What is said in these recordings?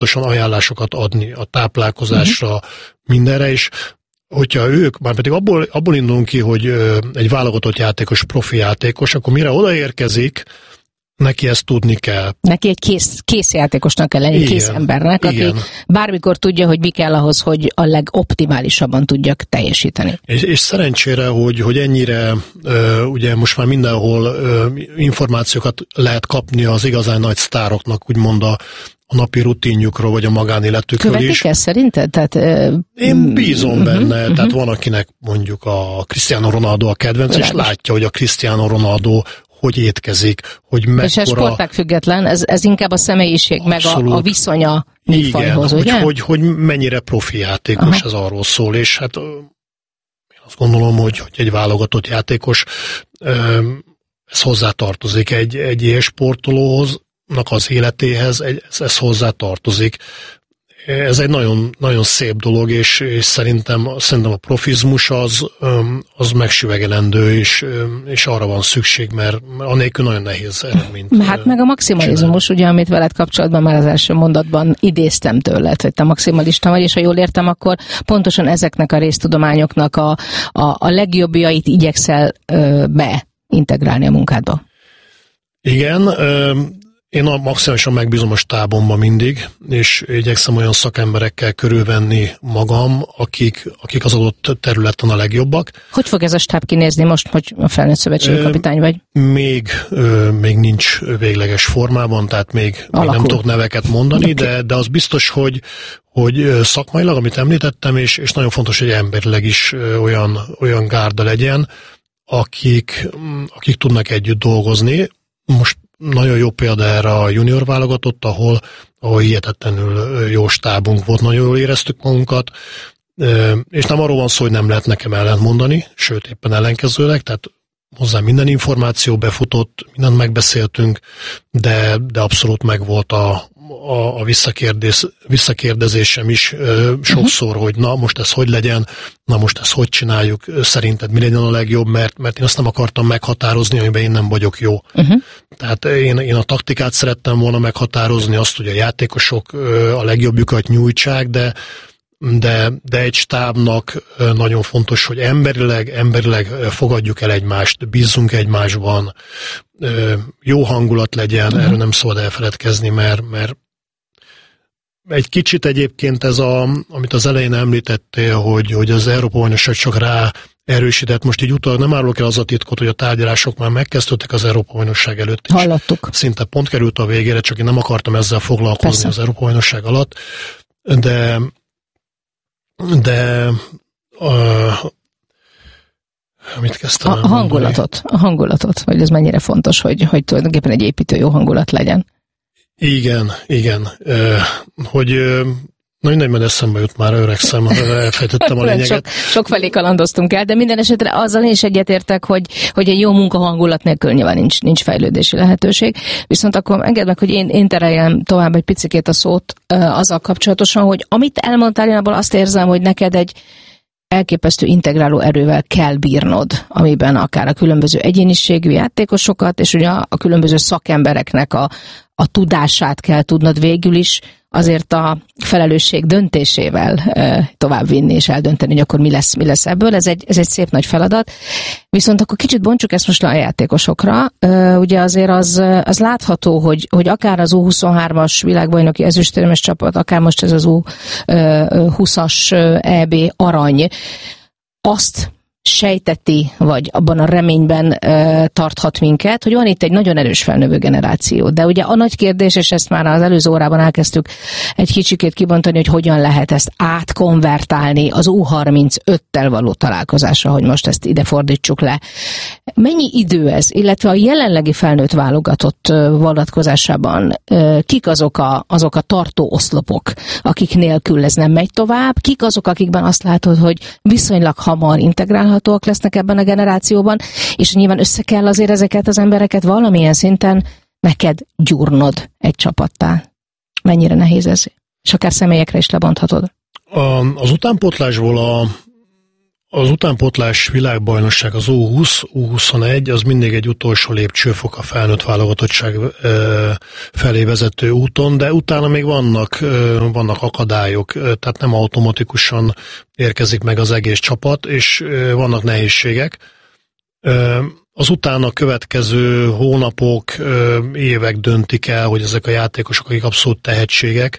ajánlásokat adni a táplálkozásra, mindenre is. Hogyha ők, már pedig abból indulunk ki, hogy egy válogatott játékos, profi játékos, akkor mire odaérkezik, neki ezt tudni kell. Neki egy kész játékosnak kell lenni, kész embernek, aki bármikor tudja, hogy mi kell ahhoz, hogy a legoptimálisabban tudjak teljesíteni. És szerencsére, hogy ennyire ugye most már mindenhol információkat lehet kapni az igazán nagy sztároknak, úgymond a napi rutinjukról, vagy a magánéletükről is. Követik ezt szerinted? Tehát, én bízom benne, tehát van, akinek mondjuk a Cristiano Ronaldo a kedvenc, és látja, hogy a Cristiano Ronaldo hogy étkezik, hogy mekkora... És ez sportág független, ez inkább a személyiség, meg a viszonya műfajhoz, ugye? Hogy mennyire profi játékos, ez arról szól, és hát én azt gondolom, hogy egy válogatott játékos, ez hozzátartozik egy ilyen sportolóhoz, az életéhez, ez hozzá tartozik. Ez egy nagyon, nagyon szép dolog, és szerintem a profizmus az megsüvegelendő, és arra van szükség, mert anélkül nagyon nehéz eredményt. Hát meg a maximalizmus, ugye, amit veled kapcsolatban már az első mondatban idéztem tőled, hogy te maximalista vagy, és ha jól értem, akkor pontosan ezeknek a résztudományoknak a legjobbjait igyekszel beintegrálni a munkádba. Igen, én maximálisan megbízom a stábomban mindig, és igyekszem olyan szakemberekkel körülvenni magam, akik az adott területen a legjobbak. Hogy fog ez a stáb kinézni most, hogy a felnőtt szövetségi kapitány vagy? Még nincs végleges formában, tehát még nem tudok neveket mondani, okay. de az biztos, hogy szakmailag, amit említettem, és nagyon fontos, hogy emberileg is olyan gárda legyen, akik tudnak együtt dolgozni. Most nagyon jó példa erre a junior válogatott, ahol hihetetlenül jó stábunk volt, nagyon jól éreztük magunkat, és nem arról van szó, hogy nem lehet nekem ellentmondani, sőt éppen ellenkezőleg, tehát hozzá minden információ befutott, mindent megbeszéltünk, de abszolút megvolt a visszakérdezésem is sokszor, hogy na most ez hogy legyen, na most ezt hogy csináljuk, szerinted mi legyen a legjobb, mert én azt nem akartam meghatározni, amiben én nem vagyok jó. Tehát én a taktikát szerettem volna meghatározni, azt, hogy a játékosok a legjobbjukat nyújtsák, de egy stábnak nagyon fontos, hogy emberileg fogadjuk el egymást, bízzunk egymásban, jó hangulat legyen, erről nem szabad elfeledkezni, mert egy kicsit egyébként ez amit az elején említettél, hogy az Európa-bajnokság csak rá erősített, most így utólag nem árulok el az a titkot, hogy a tárgyalások már megkezdődtek az Európa-bajnokság előtt is. Hallottuk. Szinte pont került a végére, csak én nem akartam ezzel foglalkozni. Persze. Az Európa-bajnokság alatt, de amit kezdtem elmondani? A hangulatot, hogy ez mennyire fontos, hogy tulajdonképpen egy építő jó hangulat legyen. Igen. Hogy nagyon nagy eszembe jut, már öregszem, elfejtettem a lényeget. Sok felé kalandoztunk el, de minden esetre azzal én is egyetértek, hogy egy jó munkahangulat nélkül nyilván nincs fejlődési lehetőség. Viszont akkor engedd meg, hogy én tereljem tovább egy picikét a szót azzal kapcsolatosan, hogy amit elmondtál, én abból azt érzem, hogy neked egy elképesztő integráló erővel kell bírnod, amiben akár a különböző egyéniségű játékosokat, és ugye a különböző szakembereknek a tudását kell tudnod végül is azért a felelősség döntésével továbbvinni és eldönteni, hogy akkor mi lesz ebből. Ez egy szép nagy feladat. Viszont akkor kicsit bontsuk ezt most le a játékosokra. Ugye azért az látható, hogy akár az U23-as világbajnoki ezüstérmes csapat, akár most ez az U20-as EB arany, azt sejteti, vagy abban a reményben tarthat minket, hogy van itt egy nagyon erős felnövő generáció. De ugye a nagy kérdés, és ezt már az előző órában elkezdtük egy kicsikét kibontani, hogy hogyan lehet ezt átkonvertálni az U35-tel való találkozásra, hogy most ezt ide fordítsuk le. Mennyi idő ez, illetve a jelenlegi felnőtt válogatott vonatkozásában kik azok a tartó oszlopok, akik nélkül ez nem megy tovább, kik azok, akikben azt látod, hogy viszonylag hamar integrálhatóak lesznek ebben a generációban, és nyilván össze kell azért ezeket az embereket valamilyen szinten neked gyúrnod egy csapattá. Mennyire nehéz ez? És akár személyekre is lebonthatod. Az utánpótlásból Az utánpótlás világbajnokság, az U20, U21, az mindig egy utolsó lépcsőfok a felnőtt válogatottság felé vezető úton, de utána még vannak akadályok, tehát nem automatikusan érkezik meg az egész csapat, és vannak nehézségek. Az utána következő hónapok, évek döntik el, hogy ezek a játékosok, akik abszolút tehetségek,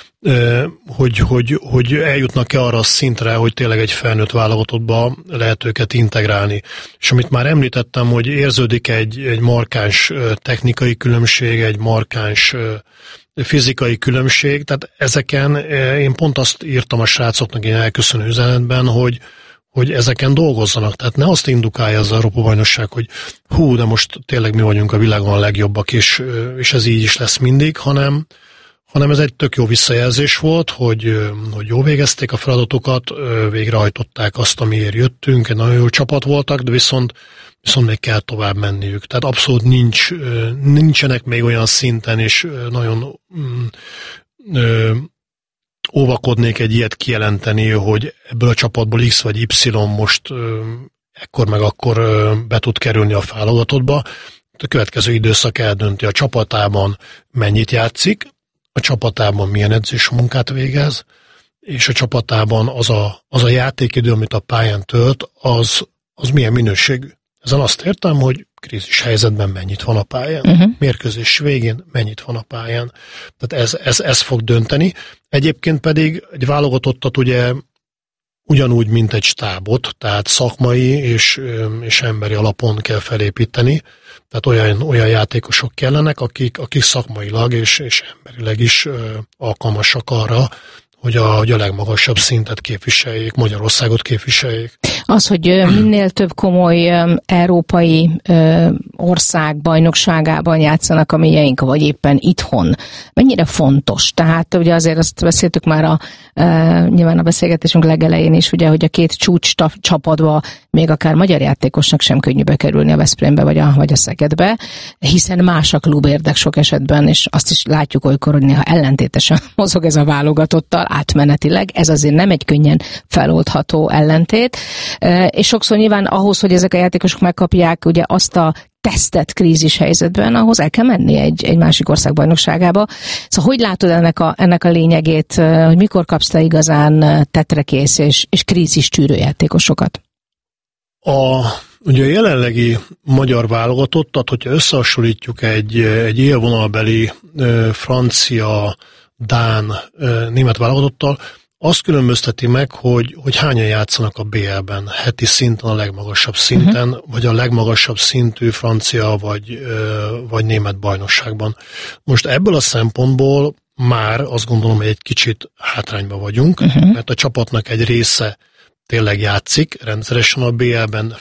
hogy eljutnak-e arra a szintre, hogy tényleg egy felnőtt válogatottba lehet őket integrálni. És amit már említettem, hogy érződik egy markáns technikai különbség, egy markáns fizikai különbség, tehát ezeken én pont azt írtam a srácoknak egy elköszönő üzenetben, hogy ezeken dolgozzanak. Tehát ne azt indukálja az Európa-bajnokság, hogy de most tényleg mi vagyunk a világon a legjobbak, és ez így is lesz mindig, hanem ez egy tök jó visszajelzés volt, hogy jól végezték a feladatokat, végrehajtották azt, amiért jöttünk, egy nagyon jó csapat voltak, de viszont még kell tovább menniük. Tehát abszolút nincsenek még olyan szinten, és nagyon óvakodnék egy ilyet kijelenteni, hogy ebből a csapatból X vagy Y most ekkor meg akkor be tud kerülni a válogatottba. A következő időszak eldönti a csapatában mennyit játszik, a csapatában milyen edzésmunkát végez, és a csapatában az a játékidő, amit a pályán tölt, az milyen minőségű. Ezen azt értem, hogy krízis helyzetben mennyit van a pályán, mérkőzés végén mennyit van a pályán. Tehát ez fog dönteni. Egyébként pedig egy válogatottat ugye ugyanúgy, mint egy stábot, tehát szakmai és emberi alapon kell felépíteni. Tehát olyan játékosok kellenek, akik szakmailag és emberileg is alkalmasak arra, hogy a legmagasabb szintet képviseljék, Magyarországot képviseljék. Az, hogy minél több komoly európai ország bajnokságában játszanak a mieink, vagy éppen itthon, mennyire fontos? Tehát ugye azért azt beszéltük már nyilván a beszélgetésünk legelején is, ugye, hogy a két csúcs csapatba még akár magyar játékosnak sem könnyű bekerülni a Veszprémbe vagy a Szegedbe, hiszen más a klubérdek sok esetben, és azt is látjuk olykor, hogy néha ellentétesen mozog ez a válogatottal átmenetileg, ez azért nem egy könnyen feloldható ellentét, és sokszor nyilván ahhoz, hogy ezek a játékosok megkapják ugye azt a tesztet krízis helyzetben, ahhoz el kell menni egy másik ország bajnokságába. Szóval hogy látod ennek a lényegét, hogy mikor kapsz te igazán tetrekész és krízis tűrő játékosokat? Ugye a jelenlegi magyar válogatottat, hogyha összehasonlítjuk egy élvonalbeli francia, dán, német válogatottal, azt különbözteti meg, hogy hányan játszanak a BL-ben, heti szinten, a legmagasabb szinten, vagy a legmagasabb szintű francia vagy német bajnokságban. Most ebből a szempontból már azt gondolom, hogy egy kicsit hátrányban vagyunk, mert a csapatnak egy része tényleg játszik, rendszeresen a BL-ben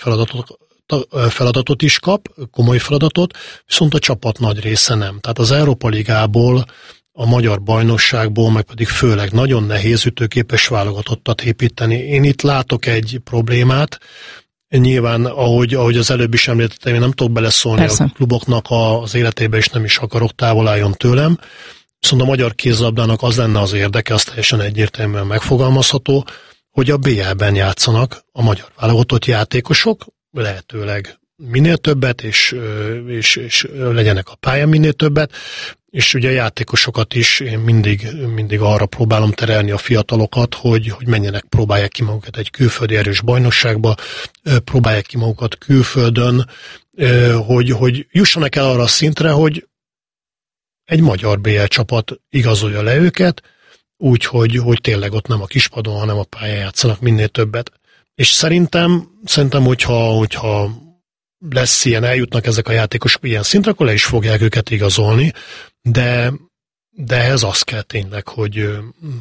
feladatot is kap, komoly feladatot, viszont a csapat nagy része nem. Tehát az Európa Ligából, a magyar bajnokságból, meg pedig főleg nagyon nehéz ütőképes válogatottat építeni. Én itt látok egy problémát. Nyilván, ahogy az előbb is említettem, én nem tudok beleszólni a kluboknak az életébe, és nem is akarok, távol álljon tőlem. Viszont a magyar kézlabdának az lenne az érdeke, az teljesen egyértelműen megfogalmazható, hogy a BL-ben játszanak a magyar válogatott játékosok, lehetőleg minél többet, és legyenek a pályán minél többet, és ugye a játékosokat is én mindig arra próbálom terelni a fiatalokat, hogy próbálják ki magukat egy külföldi erős bajnokságba, próbálják ki magukat külföldön, hogy jussanak el arra a szintre, hogy egy magyar BL csapat igazolja le őket, úgyhogy tényleg ott nem a kispadon, hanem a pályán játszanak minél többet. És szerintem hogyha lesz ilyen, eljutnak ezek a játékosok ilyen szintre, akkor le is fogják őket igazolni, de ehhez az kell tényleg, hogy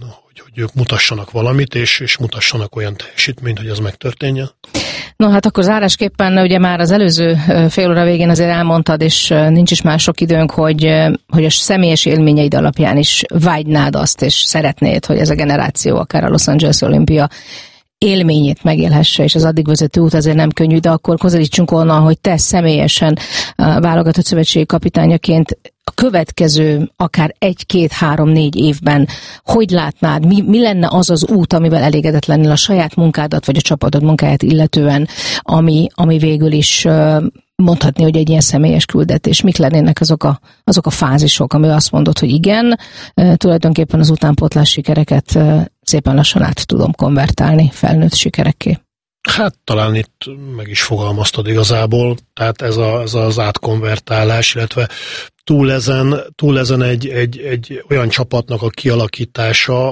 ők mutassanak valamit, és mutassanak olyan teljesítményt, hogy ez megtörténjen. No, hát akkor zárásképpen ugye már az előző fél óra végén azért elmondtad, és nincs is már sok időnk, hogy a személyes élményeid alapján is vágynád azt, és szeretnéd, hogy ez a generáció akár a Los Angeles olimpia élményét megélhesse, és az addig vezető út azért nem könnyű, de akkor közelítsünk onnan, hogy te személyesen válogatott szövetségi kapitányaként a következő akár 1, 2, 3, 4 évben hogy látnád, mi lenne az az út, amivel elégedetlenül a saját munkádat vagy a csapatod munkáját illetően, ami végül is mondhatni, hogy egy ilyen személyes küldetés. Mik lennének azok a fázisok, amivel azt mondod, hogy igen, tulajdonképpen az utánpótlás sikereket szépen lassan át tudom konvertálni felnőtt sikerekké. Hát talán itt meg is fogalmaztad igazából, tehát ez az átkonvertálás, illetve túl ezen egy olyan csapatnak a kialakítása,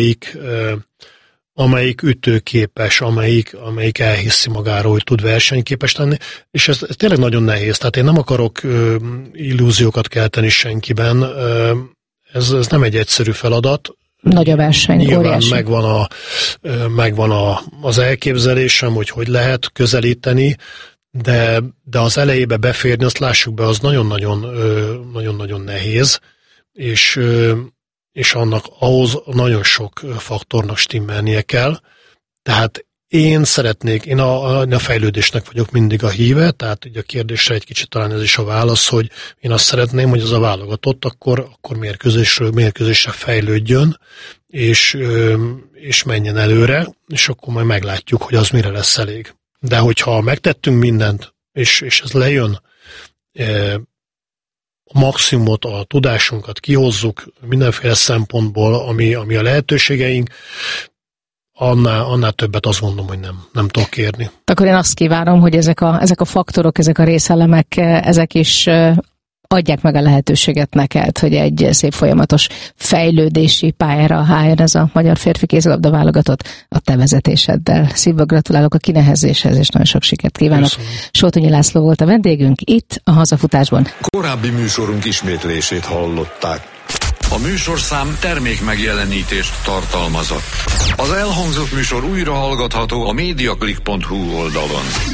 amelyik ütőképes, amelyik elhiszi magáról, hogy tud versenyképes lenni, és ez tényleg nagyon nehéz. Tehát én nem akarok illúziókat kelteni senkiben, ez nem egy egyszerű feladat. Nagy a verseny, nyilván óriási. megvan az elképzelésem, hogy lehet közelíteni, de az elejébe beférni, azt lássuk be, az nagyon-nagyon nehéz, és ahhoz nagyon sok faktornak stimmelnie kell. Tehát én a fejlődésnek vagyok mindig a híve, tehát ugye a kérdésre egy kicsit talán ez is a válasz, hogy én azt szeretném, hogy az a válogatott akkor mérkőzésre fejlődjön, és menjen előre, és akkor majd meglátjuk, hogy az mire lesz elég. De hogyha megtettünk mindent, és ez lejön, a maximumot, a tudásunkat kihozzuk mindenféle szempontból, ami a lehetőségeink, annál többet azt mondom, hogy nem tudok kérni. Akkor én azt kívánom, hogy ezek a faktorok, ezek a részelemek, ezek is adják meg a lehetőséget neked, hogy egy szép folyamatos fejlődési pályára álljon ez a magyar férfi kézilabda válogatott a te vezetéseddel. Szívből gratulálok a kinehezéshez, és nagyon sok sikert kívánok. Soltonyi László volt a vendégünk itt a Hazafutásban. Korábbi műsorunk ismétlését hallották. A műsorszám termék megjelenítést tartalmazott. Az elhangzott műsor újra hallgatható a mediaclick.hu oldalon.